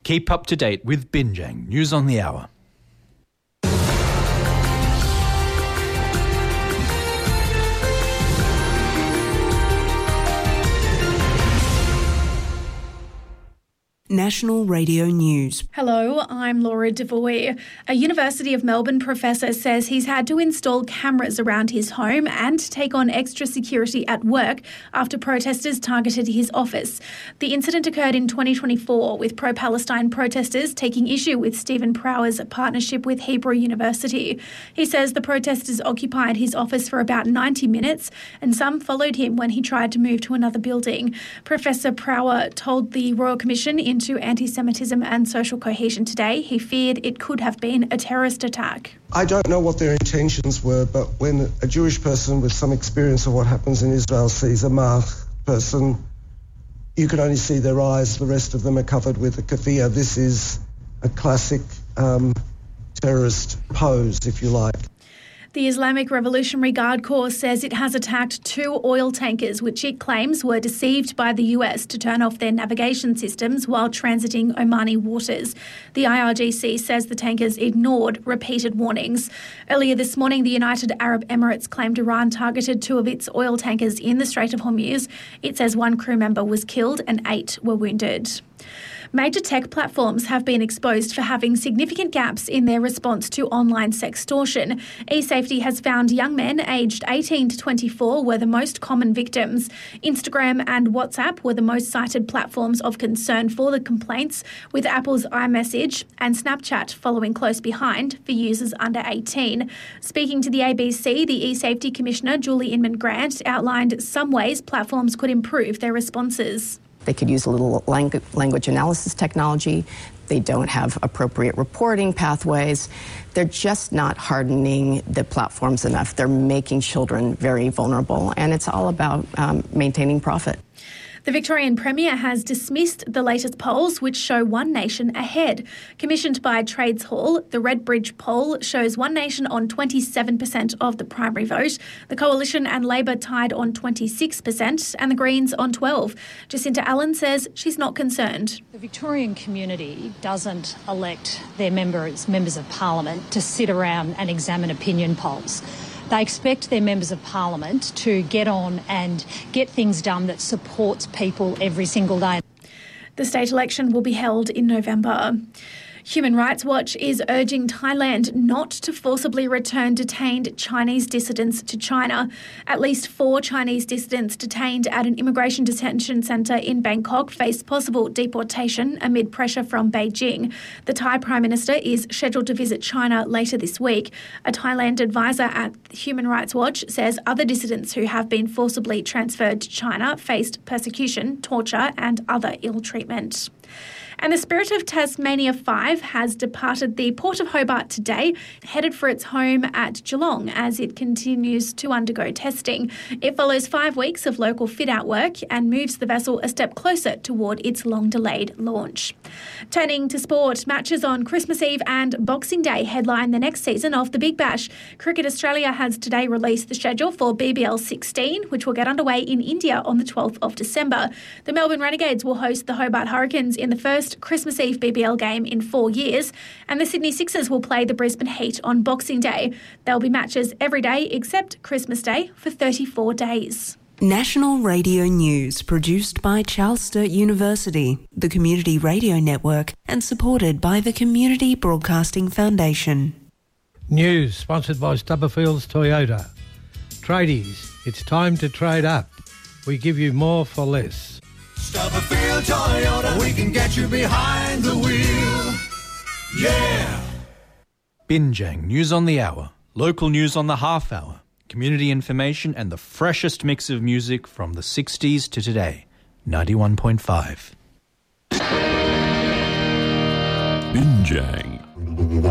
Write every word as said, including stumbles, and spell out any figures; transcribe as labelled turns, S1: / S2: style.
S1: Keep up to date with Binjang News on the Hour.
S2: National Radio News.
S3: Hello, I'm Laura Devoy. A University of Melbourne professor says he's had to install cameras around his home and take on extra security at work after protesters targeted his office. The incident occurred in twenty twenty-four, with pro-Palestine protesters taking issue with Stephen Prower's partnership with Hebrew University. He says the protesters occupied his office for about ninety minutes, and some followed him when he tried to move to another building. Professor Prower told the Royal Commission in into anti-Semitism and social cohesion today. He feared it could have been a terrorist attack.
S4: I don't know what their intentions were, but when a Jewish person with some experience of what happens in Israel sees a Mach person, you can only see their eyes. The rest of them are covered with a keffiyeh. This is a classic um, terrorist pose, if you like.
S3: The Islamic Revolutionary Guard Corps says it has attacked two oil tankers which it claims were deceived by the U S to turn off their navigation systems while transiting Omani waters. The I R G C says the tankers ignored repeated warnings. Earlier this morning, the United Arab Emirates claimed Iran targeted two of its oil tankers in the Strait of Hormuz. It says one crew member was killed and eight were wounded. Major tech platforms have been exposed for having significant gaps in their response to online sextortion. eSafety has found young men aged eighteen to twenty-four were the most common victims. Instagram and WhatsApp were the most cited platforms of concern for the complaints, with Apple's iMessage and Snapchat following close behind for users under eighteen. Speaking to the A B C, the eSafety Commissioner, Julie Inman Grant, outlined some ways platforms could improve their responses.
S5: They could use a little langu- language analysis technology. They don't have appropriate reporting pathways. They're just not hardening the platforms enough. They're making children very vulnerable, and it's all about um, maintaining profit.
S3: The Victorian Premier has dismissed the latest polls which show One Nation ahead. Commissioned by Trades Hall, the Redbridge poll shows One Nation on twenty-seven percent of the primary vote. The Coalition and Labor tied on twenty-six percent and the Greens on twelve percent. Jacinta Allen says she's not concerned.
S6: The Victorian community doesn't elect their members, members of Parliament to sit around and examine opinion polls. They expect their members of Parliament to get on and get things done that supports people every single day.
S3: The state election will be held in November. Human Rights Watch is urging Thailand not to forcibly return detained Chinese dissidents to China. At least four Chinese dissidents detained at an immigration detention centre in Bangkok face possible deportation amid pressure from Beijing. The Thai Prime Minister is scheduled to visit China later this week. A Thailand advisor at Human Rights Watch says other dissidents who have been forcibly transferred to China faced persecution, torture and other ill treatment. And the Spirit of Tasmania five has departed the Port of Hobart today, headed for its home at Geelong as it continues to undergo testing. It follows five weeks of local fit-out work and moves the vessel a step closer toward its long-delayed launch. Turning to sport, matches on Christmas Eve and Boxing Day headline the next season of the Big Bash. Cricket Australia has today released the schedule for B B L sixteen, which will get underway in India on the twelfth of December. The Melbourne Renegades will host the Hobart Hurricanes in the first Christmas Eve B B L game in four years, and the Sydney Sixers will play the Brisbane Heat on Boxing Day. There'll be matches every day except Christmas Day for thirty-four days.
S2: National Radio News, produced by Charles Sturt University, the Community Radio Network, and supported by the Community Broadcasting Foundation.
S7: News sponsored by Stubberfields Toyota. Tradies, it's time to trade up. We give you more for less.
S8: Stubberfield Toyota, we can get you behind the wheel. Yeah!
S1: Binjang News on the Hour, local news on the half hour, community information and the freshest mix of music from the sixties to today. ninety-one point five.
S9: Binjang.